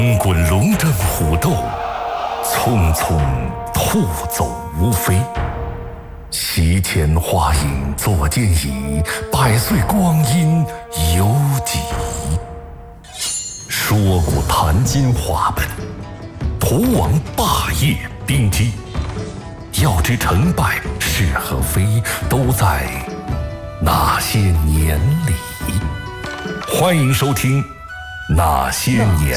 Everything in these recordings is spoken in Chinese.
滚龙争虎斗，匆匆兔走无飞。席间花影坐间椅，百岁光阴犹几。说古谈今话本，图王霸业兵机。要知成败是和非，都在那些年里。欢迎收听《那些年》。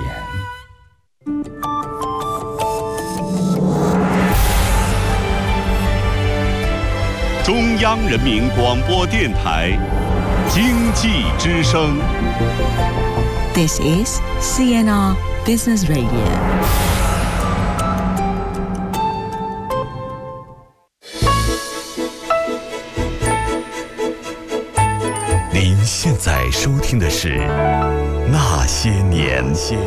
中央人民广播电台经济之声。 This is CNR Business Radio。 您现在收听的是《那些年》。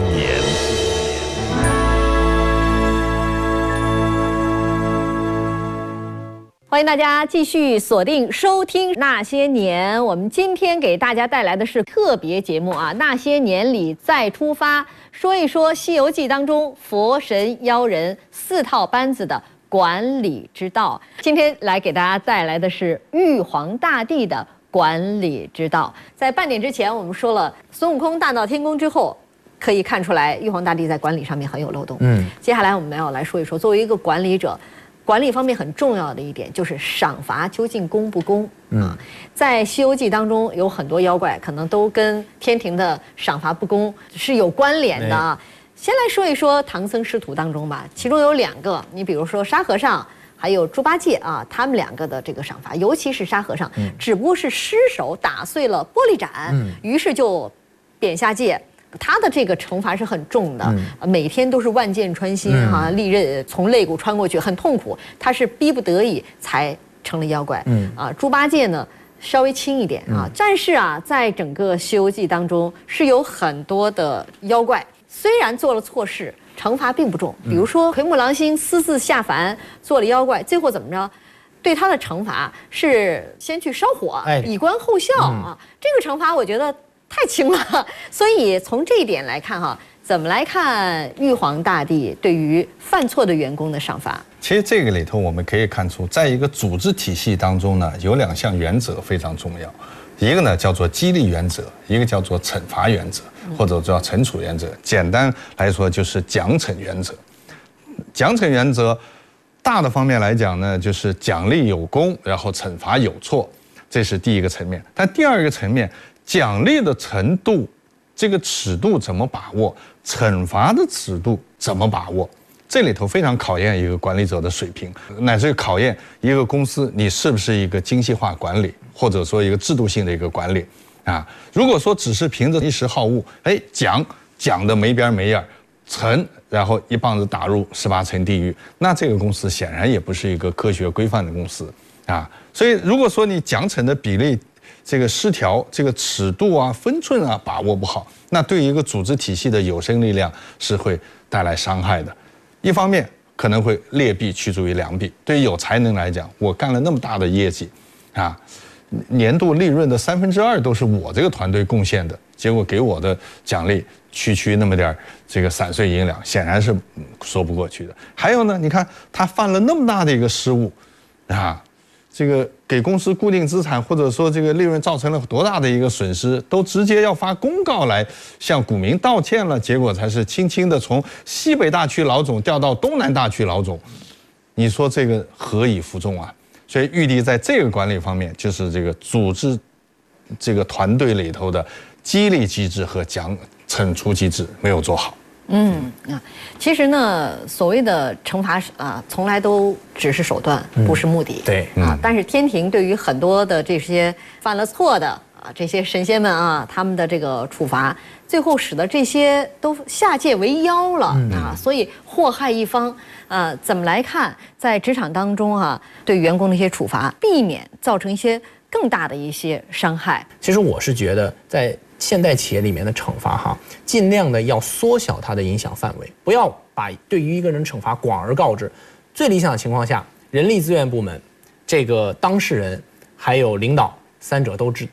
欢迎大家继续锁定收听《那些年》，我们今天给大家带来的是特别节目啊，《那些年里再出发》，说一说《西游记》当中佛神妖人4套班子的管理之道。今天来给大家带来的是玉皇大帝的管理之道。在半点之前，我们说了孙悟空大闹天宫之后，可以看出来玉皇大帝在管理上面很有漏洞。接下来我们要来说一说，作为一个管理者，管理方面很重要的一点就是赏罚究竟公不公啊？在《西游记》当中有很多妖怪，可能都跟天庭的赏罚不公是有关联的啊。先来说一说唐僧师徒当中吧，其中有2个，你比如说沙和尚还有猪八戒啊，他们2个的这个赏罚，尤其是沙和尚，只不过是失手打碎了玻璃盏，于是就贬下界。他的这个惩罚是很重的，每天都是万箭穿心哈，利刃从肋骨穿过去，很痛苦。他是逼不得已才成了妖怪。猪八戒呢稍微轻一点啊，但是啊，在整个《西游记》当中是有很多的妖怪，虽然做了错事，惩罚并不重。比如说奎木狼星私自下凡做了妖怪，最后怎么着？对他的惩罚是先去烧火，以观后效啊。这个惩罚我觉得太轻了，所以从这一点来看哈，怎么来看玉皇大帝对于犯错的员工的赏罚？ 其实这个里头我们可以看出，在一个组织体系当中呢，有2项原则非常重要，一个呢叫做激励原则，一个叫做惩罚原则，或者叫惩处原则。简单来说就是奖惩原则。奖惩原则大的方面来讲呢，就是奖励有功，然后惩罚有错，这是第一个层面。但第2个层面，奖励的程度，这个尺度怎么把握？惩罚的尺度怎么把握？这里头非常考验一个管理者的水平，乃至于考验一个公司你是不是一个精细化管理，或者说一个制度性的一个管理啊。如果说只是凭着一时好恶，讲的没边没样，惩然后一棒子打入18层地狱，那这个公司显然也不是一个科学规范的公司啊。所以如果说你奖惩的比例这个失调，这个尺度啊、分寸啊把握不好，那对于一个组织体系的有生力量是会带来伤害的。一方面可能会劣币驱逐于良币，对于有才能来讲，我干了那么大的业绩，啊，年度利润的2/3都是我这个团队贡献的，结果给我的奖励区那么点这个散碎银两，显然是说不过去的。还有呢，你看他犯了那么大的一个失误，啊。这个给公司固定资产或者说这个利润造成了多大的一个损失，都直接要发公告来向股民道歉了，结果才是轻轻的从西北大区老总调到东南大区老总，你说这个何以服众啊？所以玉帝在这个管理方面，就是这个组织这个团队里头的激励机制和惩处机制没有做好。 其实呢，所谓的惩罚啊，从来都只是手段，不是目的。 对啊，但是天庭对于很多的这些犯了错的啊，这些神仙们啊，他们的这个处罚，最后使得这些都下界为妖了啊，所以祸害一方。怎么来看，在职场当中啊，对员工的一些处罚，避免造成一些更大的一些伤害？ 其实我是觉得在现代企业里面的惩罚哈，尽量的要缩小它的影响范围，不要把对于一个人惩罚广而告之。最理想的情况下，人力资源部门、这个当事人还有领导3者都就是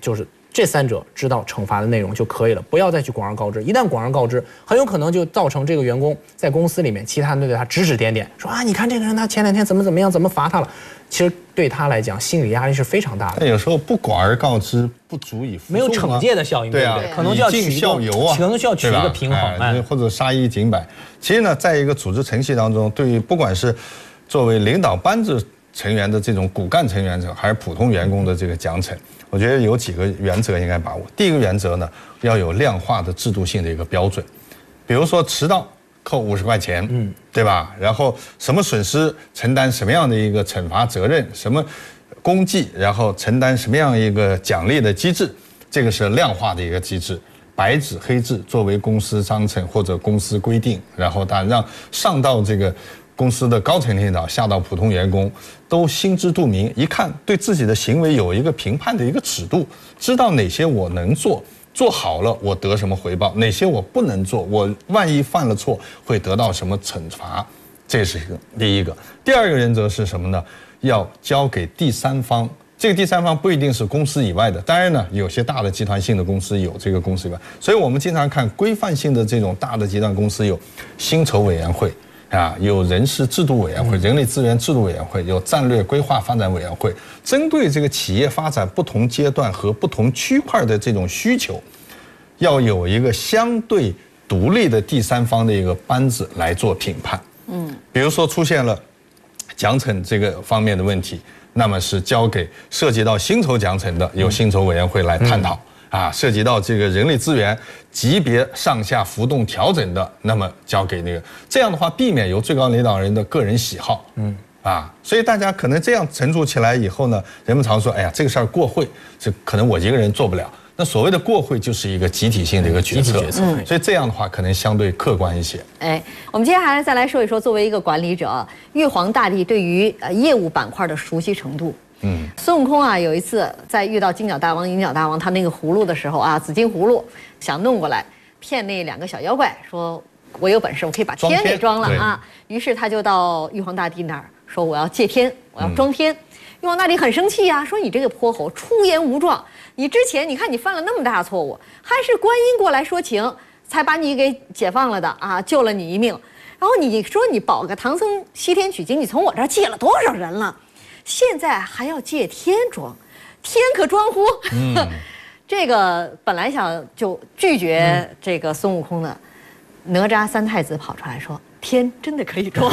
这3者知道惩罚的内容就可以了，不要再去广而告之。一旦广而告之，很有可能就造成这个员工在公司里面，其他人对他指指点点，说啊，你看这个人他前2天怎么样，怎么罚他了。其实对他来讲，心理压力是非常大的。 但有时候不广而告之，不足以服众啊， 没有惩戒的效应，对不对？可能就要取一个平衡， 或者杀一儆百。其实呢，在一个组织程序当中，对于不管是作为领导班子成员的这种骨干成员者，还是普通员工的这个奖惩，我觉得有几个原则应该把握。第一个原则呢，要有量化的制度性的一个标准，比如说迟到扣50块钱，对吧？然后什么损失承担什么样的一个惩罚责任，什么功绩然后承担什么样一个奖励的机制，这个是量化的一个机制，白纸黑字作为公司章程或者公司规定，然后让上到这个公司的高层领导，下到普通员工都心知肚明，一看对自己的行为有一个评判的一个尺度，知道哪些我能做，做好了我得什么回报，哪些我不能做，我万一犯了错会得到什么惩罚，这是第一个。第二个原则是什么呢？要交给第三方。这个第三方不一定是公司以外的，当然呢，有些大的集团性的公司有这个公司以外，所以我们经常看规范性的这种大的集团公司有薪酬委员会啊，有人事制度委员会、人力资源制度委员会，有战略规划发展委员会，针对这个企业发展不同阶段和不同区块的这种需求，要有一个相对独立的第三方的一个班子来做评判。比如说出现了奖惩这个方面的问题，那么是交给涉及到薪酬奖惩的，由薪酬委员会来探讨。涉及到这个人力资源级别上下浮动调整的，那么交给那个，这样的话避免由最高领导人的个人喜好。所以大家可能这样陈述起来以后呢，人们常说，哎呀，这个事儿过会，这可能我一个人做不了。那所谓的过会就是一个集体性的一个决策，所以这样的话可能相对客观一些。 我们接下来再来说一说，作为一个管理者，玉皇大帝对于业务板块的熟悉程度。孙悟空有一次在遇到金角大王、银角大王他那个葫芦的时候紫金葫芦想弄过来骗那2个小妖怪，说我有本事，我可以把天给装了于是他就到玉皇大帝那儿说我要借天，我要装天。玉皇大帝很生气说你这个泼猴出言无状，你之前你看你犯了那么大的错误，还是观音过来说情才把你给解放了的救了你一命。然后你说你保个唐僧西天取经，你从我这儿借了多少人了？现在还要借天装，天可装乎？这个本来想就拒绝这个孙悟空的，哪吒3太子跑出来说天真的可以装。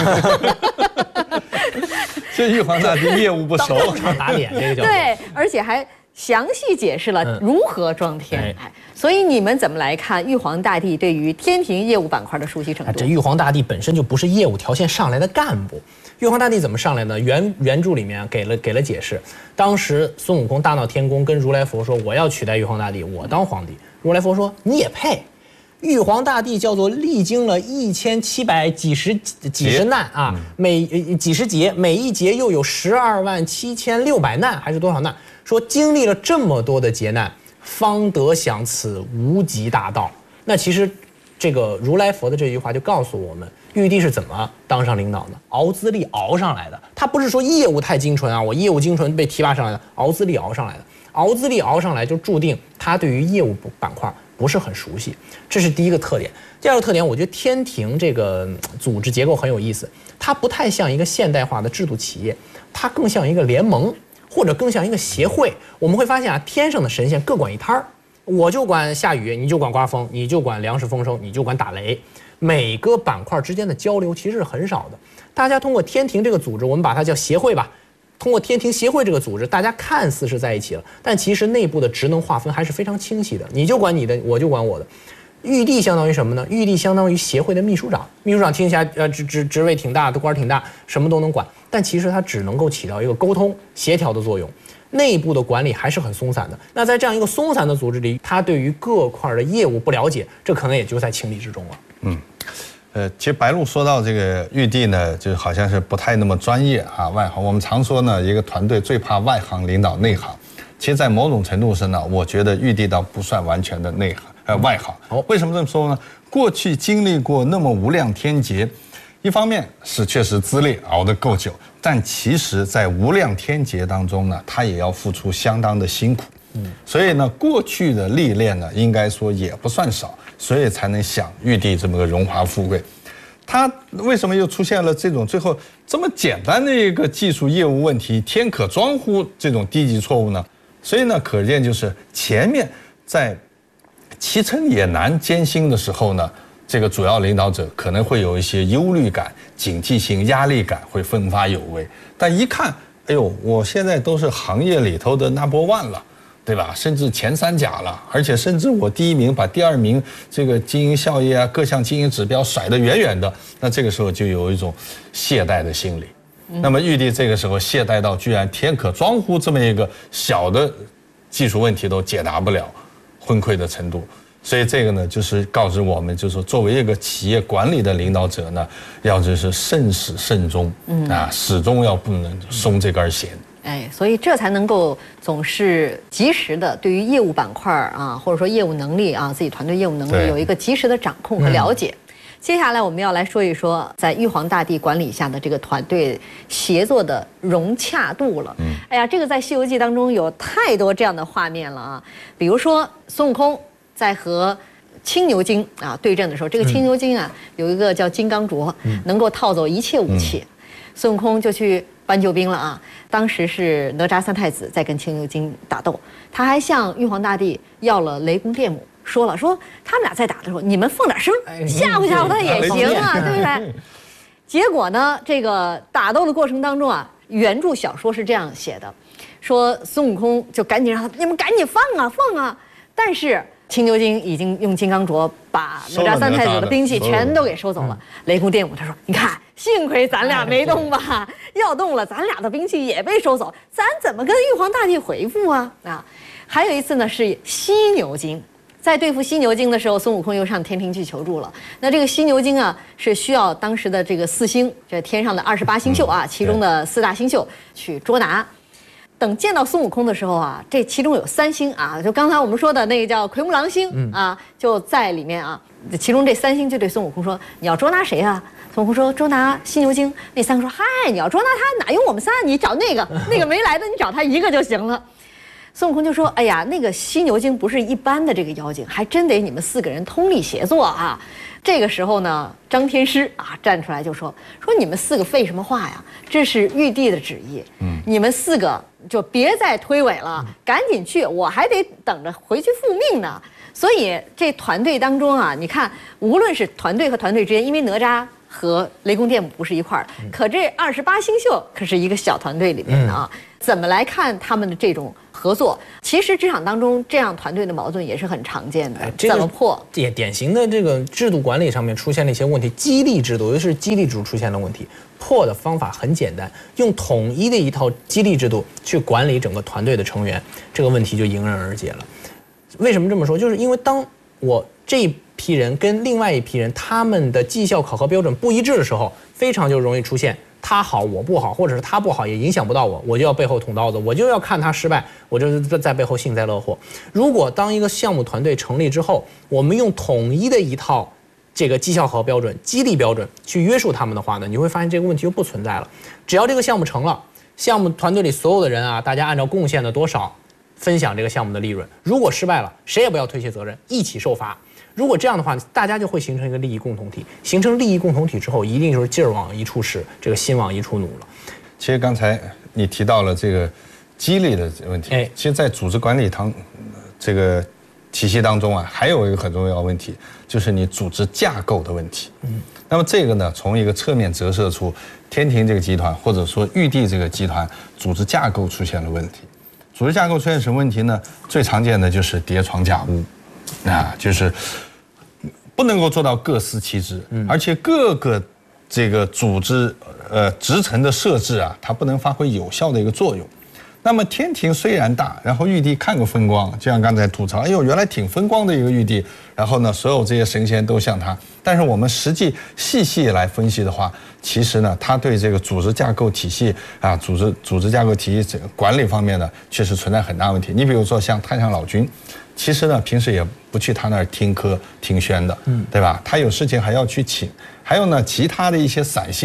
这玉皇大帝业务不熟， 当场打脸，这个叫对，而且还详细解释了如何装天。所以你们怎么来看玉皇大帝对于天庭业务板块的熟悉程度？ 这玉皇大帝本身就不是业务条线上来的干部。玉皇大帝怎么上来呢？原著里面给了解释。当时孙悟空大闹天宫，跟如来佛说我要取代玉皇大帝，我当皇帝。如来佛说你也配。玉皇大帝叫做历经了1700几十难几十劫，每一劫又有127600难，还是多少难？说经历了这么多的劫难，方得享此无极大道。那其实这个如来佛的这句话就告诉我们，玉帝是怎么当上领导的？熬资历熬上来的。他不是说业务太精纯我业务精纯被提拔上来的，熬资历熬上来的。熬资历熬上来就注定他对于业务板块不是很熟悉，这是第一个特点。第二个特点，我觉得天庭这个组织结构很有意思，它不太像一个现代化的制度企业，它更像一个联盟，或者更像一个协会。我们会发现天上的神仙各管一摊儿，我就管下雨，你就管刮风，你就管粮食丰收，你就管打雷。每个板块之间的交流其实是很少的。大家通过天庭这个组织，我们把它叫协会吧。通过天庭协会这个组织，大家看似是在一起了，但其实内部的职能划分还是非常清晰的。你就管你的，我就管我的。玉帝相当于什么呢？玉帝相当于协会的秘书长。秘书长听起来职位挺大，官挺大，什么都能管，但其实他只能够起到一个沟通协调的作用。内部的管理还是很松散的。那在这样一个松散的组织里，他对于各块的业务不了解，这可能也就在情理之中了。 其实白鹿说到这个玉帝呢，就好像是不太那么专业外行。我们常说呢，一个团队最怕外行领导内行。其实，在某种程度上呢，我觉得玉帝倒不算完全的外行。为什么这么说呢？过去经历过那么无量天劫，一方面是确实资历熬得够久，但其实在无量天劫当中呢，他也要付出相当的辛苦。 所以呢，过去的历练呢，应该说也不算少，所以才能享玉帝这么个荣华富贵。他为什么又出现了这种最后这么简单的一个技术业务问题，天可装乎这种低级错误呢？所以呢，可见就是前面在骑乘野难艰辛的时候呢，这个主要领导者可能会有一些忧虑感、警惕性、压力感会奋发有为，但一看，哎呦，我现在都是行业里头的 No.1 了。对吧？甚至前3甲了，而且甚至我第1名把第2名这个经营效益啊、各项经营指标甩得远远的，那这个时候就有一种懈怠的心理。那么玉帝这个时候懈怠到居然天可装乎这么一个小的技术问题都解答不了，昏聩的程度。所以这个呢，就是告知我们，就是说作为一个企业管理的领导者呢，要就是慎始慎终，始终要不能松这根弦。 所以这才能够总是及时的对于业务板块啊，或者说业务能力啊，自己团队业务能力有一个及时的掌控和了解。接下来我们要来说一说，在玉皇大帝管理下的这个团队协作的融洽度了。哎呀，这个在《西游记》当中有太多这样的画面了啊，比如说孙悟空在和青牛精啊对阵的时候，这个青牛精啊有一个叫金刚镯，能够套走一切武器，孙悟空就去搬救兵了啊！当时是哪吒3太子在跟青牛精打斗，他还向玉皇大帝要了雷公电母，说他们俩在打的时候，你们放点声，吓唬吓唬他也行啊，对不对？结果呢，这个打斗的过程当中啊，原著小说是这样写的，说孙悟空就赶紧让他，你们赶紧放啊！但是青牛精已经用金刚镯把哪吒3太子的兵器全都给收走了。雷公电母他说：“你看，幸亏咱俩没动吧，要动了，咱俩的兵器也被收走，咱怎么跟玉皇大帝回复啊？”还有一次呢，是犀牛精。在对付犀牛精的时候，孙悟空又上天庭去求助了。那这个犀牛精啊，是需要当时的这个4星，这天上的28星宿啊，其中的4大星宿去捉拿。等见到孙悟空的时候啊，这其中有3星啊，就刚才我们说的那个叫奎木狼星啊，就在里面啊。其中这3星就对孙悟空说：“你要捉拿谁啊？”孙悟空说：“捉拿犀牛精。”那3个说：“嗨，你要捉拿他，哪用我们仨？你找那个没来的，你找他一个就行了。”孙悟空就说：“哎呀，那个犀牛精不是一般的这个妖精，还真得你们4个人通力协作啊。”这个时候呢，张天师啊站出来就说：“你们4个废什么话呀？这是玉帝的旨意，你们4个就别再推诿了，赶紧去，我还得等着回去复命呢。”所以这团队当中啊，你看，无论是团队和团队之间，因为哪吒和雷公电母不是一块儿，可这28星宿可是一个小团队里面的啊。怎么来看他们的这种合作？其实职场当中这样团队的矛盾也是很常见的。怎么破？ 也典型的这个制度管理上面出现了一些问题，激励制度，尤其是激励制度出现了问题。破的方法很简单，用统一的一套激励制度去管理整个团队的成员，这个问题就迎刃而解了。为什么这么说？就是因为当我这一批人跟另外一批人他们的绩效考核标准不一致的时候，非常就容易出现他好我不好，或者是他不好也影响不到我，我就要背后捅刀子，我就要看他失败，我就是在背后幸灾乐祸。如果当一个项目团队成立之后，我们用统一的一套这个绩效考核标准、激励标准去约束他们的话呢，你会发现这个问题就不存在了。只要这个项目成了，项目团队里所有的人啊，大家按照贡献的多少分享这个项目的利润。如果失败了，谁也不要推卸责任，一起受罚。如果这样的话，大家就会形成一个利益共同体。形成利益共同体之后，一定就是劲儿往一处使，这个心往一处努了。 其实刚才你提到了这个激励的问题，其实，在组织管理这个体系当中啊，还有一个很重要的问题，就是你组织架构的问题。那么这个呢，从一个侧面折射出天庭这个集团或者说玉帝这个集团组织架构出现了问题。组织架构出现什么问题呢？最常见的就是叠床架屋，就是不能够做到各司其职，而且各个这个组织职层的设置啊，它不能发挥有效的一个作用。那么天庭虽然大，然后玉帝看个风光，就像刚才吐槽，哎呦，原来挺风光的一个玉帝，然后呢，所有这些神仙都像他。但是我们实际细来分析的话，其实呢，他对这个组织架构体系啊，组织架构体系这个管理方面呢，确实存在很大问题。你比如说像太上老君，其实呢，平时也不去他那儿听课听宣的，对吧？他有事情还要去请。还有呢，其他的一些散仙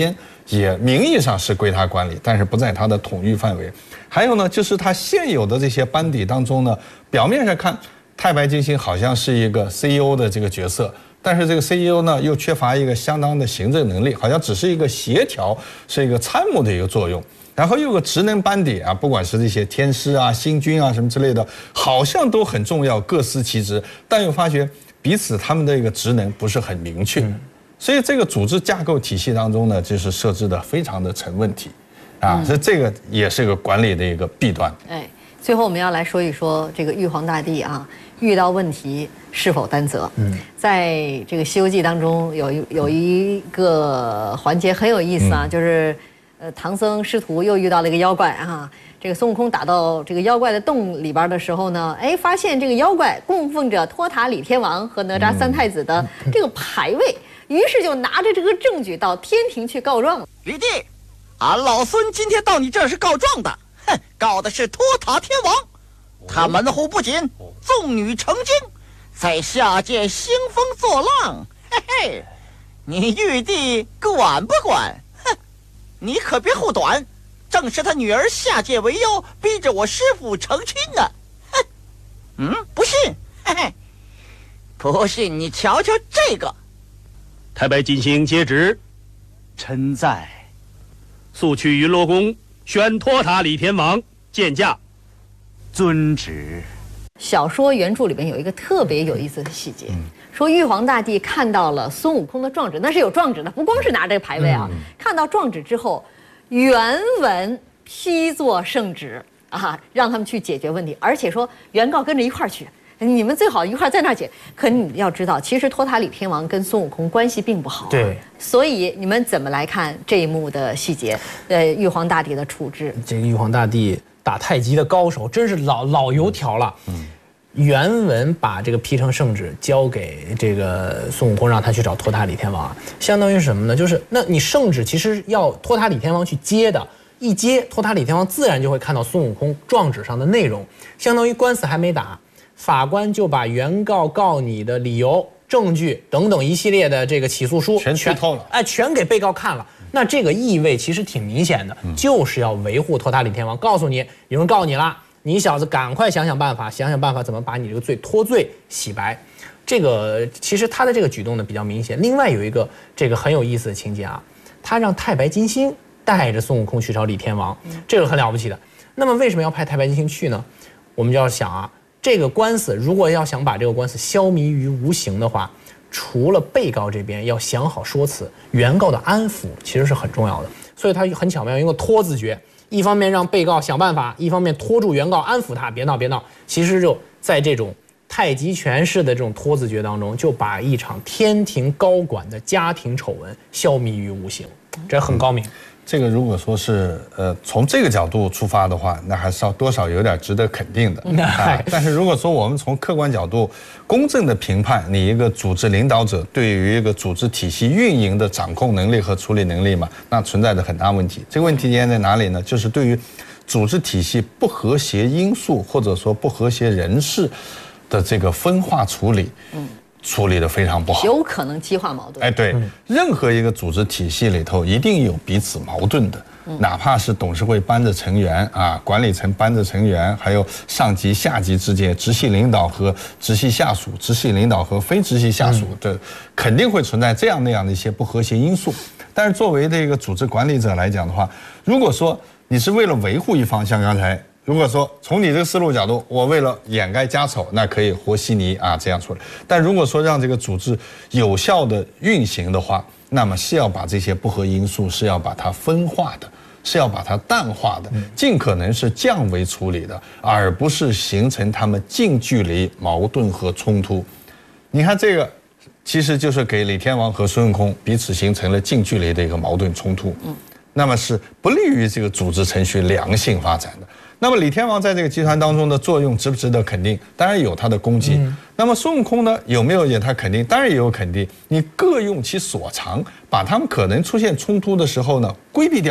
也名义上是归他管理，但是不在他的统御范围。还有呢，就是他现有的这些班底当中呢，表面上看太白金星好像是一个 CEO 的这个角色，但是这个 CEO 呢又缺乏一个相当的行政能力，好像只是一个协调，是一个参谋的一个作用。然后又有个职能班底啊，不管是这些天师啊、星君啊什么之类的，好像都很重要，各司其职，但又发觉彼此他们的一个职能不是很明确，所以这个组织架构体系当中呢，就是设置的非常的成问题，啊，所以这个也是个管理的一个弊端。 哎，最后我们要来说一说这个玉皇大帝啊，遇到问题是否担责？在这个《西游记》当中有一个环节很有意思啊，就是唐僧师徒又遇到了一个妖怪啊。这个孙悟空打到这个妖怪的洞里边的时候呢，哎，发现这个妖怪供奉着托塔李天王和哪吒三太子的这个牌位，于是就拿着这个证据到天庭去告状了。 玉帝，俺老孙今天到你这儿是告状的，哼，告的是托塔天王，他门户不仅，纵女成精，在下界兴风作浪，嘿嘿，你玉帝管不管？哼，你可别护短，正是他女儿下界为妖，逼着我师父成亲呢。哼，不信，嘿嘿，不信你瞧瞧这个。 太白金星接旨，臣在。速去云罗宫宣托塔李天王见驾。遵旨。 小说原著里面有一个特别有意思的细节，说玉皇大帝看到了孙悟空的状纸，那是有状纸的，不光是拿这个牌位啊，看到状纸之后，原文批作圣旨啊，让他们去解决问题，而且说原告跟着一块儿去。你们最好一块在那儿解，可你要知道，其实托塔李天王跟孙悟空关系并不好， 对， 所以你们怎么来看这一幕的细节？玉皇大帝的处置， 这个玉皇大帝打太极的高手，真是老油条了。原文把这个批成圣旨交给这个孙悟空，让他去找托塔李天王，相当于是什么呢？就是那你圣旨其实要托塔李天王去接的，一接托塔李天王自然就会看到孙悟空状纸上的内容，相当于官司还没打。法官就把原告告你的理由、证据等等一系列的这个起诉书全剧透了， 哎，全给被告看了。那这个意味其实挺明显的，就是要维护托塔李天王，告诉你有人告你了，你小子赶快想想办法怎么把你这个罪脱罪洗白。这个其实他的这个举动呢比较明显。另外有一个这个很有意思的情节啊，他让太白金星带着孙悟空去找李天王，这个很了不起的。那么为什么要派太白金星去呢？我们就要想啊。这个官司如果要想把这个官司消弭于无形的话，除了被告这边要想好说辞，原告的安抚其实是很重要的。所以他很巧妙用个拖字诀，一方面让被告想办法，一方面拖住原告安抚他，别闹别闹。其实就在这种太极拳式的这种拖字诀当中，就把一场天庭高管的家庭丑闻消弭于无形，这很高明。 这个如果说是从这个角度出发的话，那还是要多少有点值得肯定的。但是如果说我们从客观角度公正的评判你一个组织领导者对于一个组织体系运营的掌控能力和处理能力嘛，那存在着很大问题。这个问题点在哪里呢？就是对于组织体系不和谐因素或者说不和谐人士的这个分化处理。处理得非常不好， 有可能激化矛盾。 哎，对，任何一个组织体系里头一定有彼此矛盾的，哪怕是董事会班子成员啊，管理层班子成员，还有上级下级之间，直系领导和直系下属，直系领导和非直系下属的，肯定会存在这样那样的一些不和谐因素。但是作为这个组织管理者来讲的话，如果说你是为了维护一方，像刚才。如果说从你这个思路角度，我为了掩盖家丑，那可以和稀泥啊这样出来。但如果说让这个组织有效的运行的话，那么是要把这些不合因素是要把它分化的，是要把它淡化的，尽可能是降维处理的，而不是形成他们近距离矛盾和冲突。你看这个，其实就是给李天王和孙悟空彼此形成了近距离的一个矛盾冲突。那么是不利于这个组织程序良性发展的。那么李天王在这个集团当中的作用值不值得肯定？当然有他的功绩。那么孙悟空呢，有没有也他肯定？当然也有肯定。你各用其所长，把他们可能出现冲突的时候呢规避掉，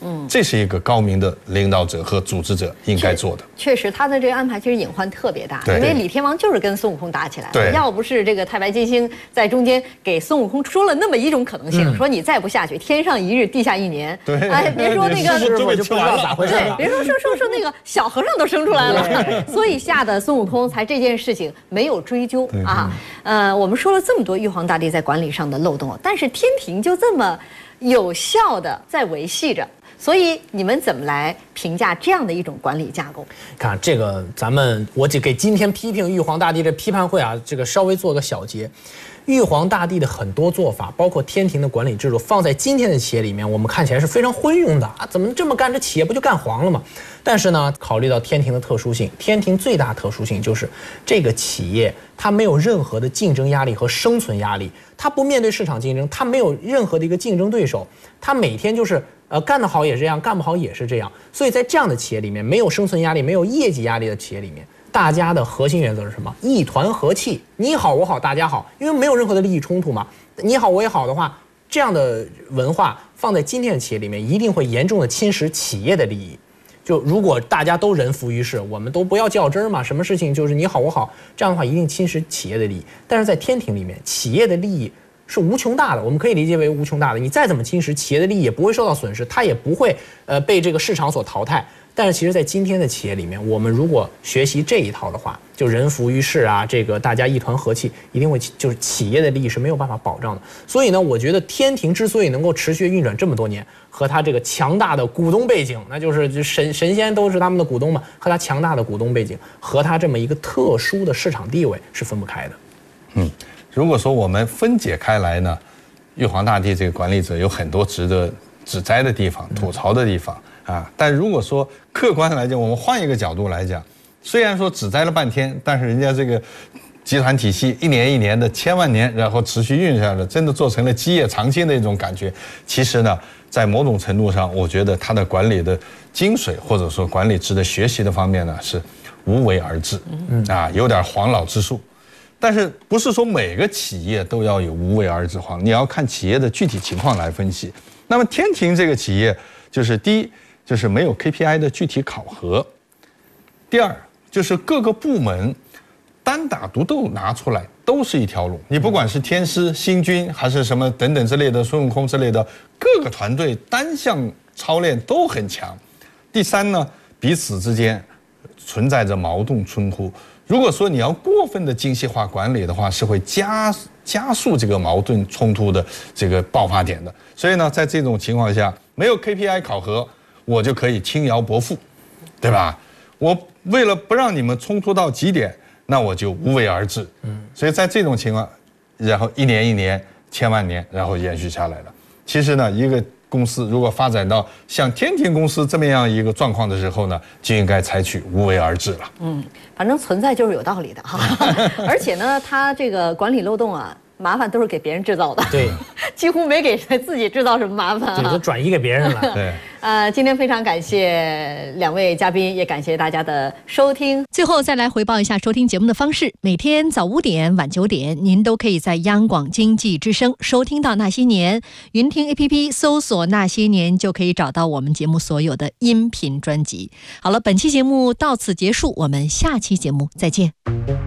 这是一个高明的领导者和组织者应该做的。 确实，他的这个安排其实隐患特别大，因为李天王就是跟孙悟空打起来了。要不是这个太白金星在中间给孙悟空说了那么一种可能性，说你再不下去，天上一日，地下一年。哎，别说那个师傅就不知道咋回事了。 别说那个小和尚都生出来了，所以吓得孙悟空才这件事情没有追究啊。我们说了这么多玉皇大帝在管理上的漏洞，但是天庭就这么有效的在维系着。所以你们怎么来评价这样的一种管理架构？ 看这个，我就给今天批评玉皇大帝这批判会啊，这个稍微做个小结。玉皇大帝的很多做法，包括天庭的管理制度，放在今天的企业里面，我们看起来是非常昏庸的啊！怎么这么干，这企业不就干黄了吗？但是呢，考虑到天庭的特殊性，天庭最大特殊性就是这个企业它没有任何的竞争压力和生存压力，它不面对市场竞争，它没有任何的一个竞争对手，它每天就是干得好也是这样，干不好也是这样。所以在这样的企业里面，没有生存压力、没有业绩压力的企业里面，大家的核心原则是什么？一团和气，你好我好大家好，因为没有任何的利益冲突嘛。你好我也好的话，这样的文化放在今天的企业里面，一定会严重的侵蚀企业的利益。就如果大家都人浮于事，我们都不要较真嘛，什么事情就是你好我好，这样的话一定侵蚀企业的利益。但是在天庭里面，企业的利益是无穷大的，我们可以理解为无穷大的。你再怎么侵蚀，企业的利益也不会受到损失，它也不会被这个市场所淘汰。但是其实在今天的企业里面，我们如果学习这一套的话，就人浮于事啊，这个大家一团和气，一定会就是企业的利益是没有办法保障的。所以呢，我觉得天庭之所以能够持续运转这么多年，和它这个强大的股东背景，那就是神仙都是他们的股东嘛，和它强大的股东背景和它这么一个特殊的市场地位是分不开的。 如果说我们分解开来呢，玉皇大帝这个管理者有很多值得指摘的地方、吐槽的地方啊。但如果说客观来讲，我们换一个角度来讲，虽然说指摘了半天，但是人家这个集团体系一年一年的千万年，然后持续运下来，真的做成了基业长青的一种感觉。其实呢，在某种程度上，我觉得它的管理的精髓，或者说管理值得学习的方面呢，是无为而治，有点黄老之术。但是不是说每个企业都要有无为而治黄，你要看企业的具体情况来分析。那么天庭这个企业，就是第一，就是没有 KPI 的具体考核；第二，就是各个部门单打独斗拿出来都是一条龙。你不管是天师、星君还是什么等等之类的，孙悟空之类的，各个团队单项操练都很强。第三呢，彼此之间存在着矛盾冲突。如果说你要过分的精细化管理的话，是会加速这个矛盾冲突的这个爆发点的。所以呢，在这种情况下，没有 KPI 考核，我就可以轻徭薄赋，对吧？我为了不让你们冲突到极点，那我就无为而治。所以在这种情况，然后一年一年、千万年，然后延续下来了。其实呢，一个公司如果发展到像天庭公司这么样一个状况的时候呢，就应该采取无为而治了。 反正存在就是有道理的哈。而且呢，他这个管理漏洞啊，麻烦都是给别人制造的， 对， 几乎没给自己制造什么麻烦对，就转移给别人了。 对。 今天非常感谢两位嘉宾，也感谢大家的收听。最后再来回报一下收听节目的方式：每天早5点、晚9点，您都可以在央广经济之声收听到《那些年》，云听 APP 搜索《那些年》就可以找到我们节目所有的音频专辑。好了，本期节目到此结束，我们下期节目再见。